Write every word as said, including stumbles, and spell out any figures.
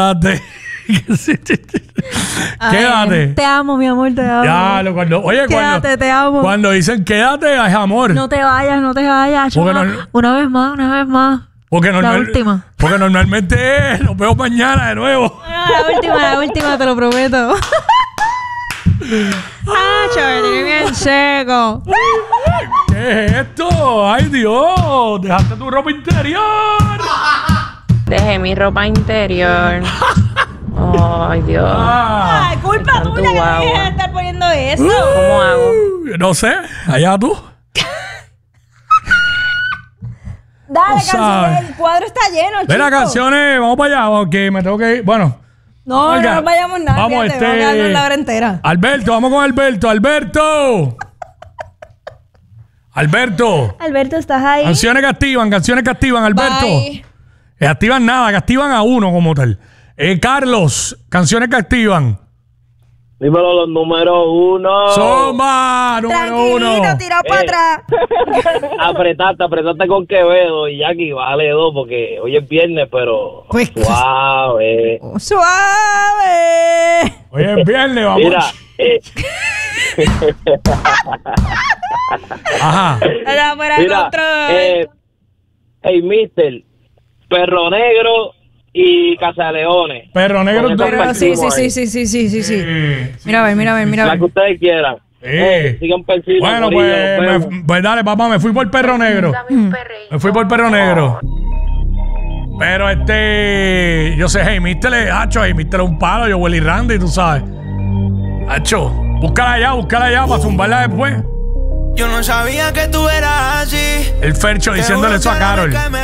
quédate. Quédate. Te amo, mi amor, te amo. Ya, lo, cuando, oye, Quédate, cuando, te amo. cuando dicen quédate, es amor. No te vayas, no te vayas. Porque Una, no- una vez más, una vez más. Porque, normal, La última. porque normalmente es, nos vemos mañana de nuevo. No, la última, la última, te lo prometo. Ah, chaval, tiene bien seco. ¿Qué es esto? ¡Ay, Dios! Dejaste tu ropa interior. Dejé mi ropa interior. Ay, Dios. Ah, Ay, culpa Tanto tuya que me guagua. dejes de estar poniendo eso. ¿Cómo hago? no sé, allá tú. Dale, No sabes. canción, el cuadro está lleno, Ve las chico. canciones, vamos para allá, porque me tengo que ir. Bueno, No, Olga, no nos vayamos nada. vamos, Vamos, este- vamos a quedarnos la hora entera. Alberto, vamos con Alberto. ¡Alberto! Alberto. Alberto, ¿estás ahí? Canciones que activan, canciones que activan, Alberto. Bye. Que activan nada, que activan a uno como tal. Eh, Carlos, canciones que activan. Dímelo los números uno. Soma, número Tranquilito, uno. tirado para Eh. atrás. Apretaste, apretaste con Quevedo y Jackie, vale dos, porque hoy es viernes, pero Pues- suave. Suave. Hoy es viernes, vamos. Mira, eh, Ajá. Allá fuera de mira, control. eh, hey, mister, Perro Negro y Casa de Leones. Perro negro. Con tú- esos Pero sí, sí, perfumos sí, ahí. sí, sí, sí, sí, sí. Eh, sí. Mira a ver, mira a ver, mira a La ver. que ustedes quieran. Eh. Eh, sigan persiguiendo. Bueno, corillo, pues, nos vemos. me- pues dale, papá, me fui por Perro Negro. Dame un perreíto. Me fui por Perro Negro. Pero este. Yo sé, hey, mister, hacho, hey, mister, un palo, yo, Willy Randy, tú sabes. Hacho, búscala allá, búscala allá para zumbarla después. Yo no sabía que tú eras así. El Fercho diciéndole eso a Carol.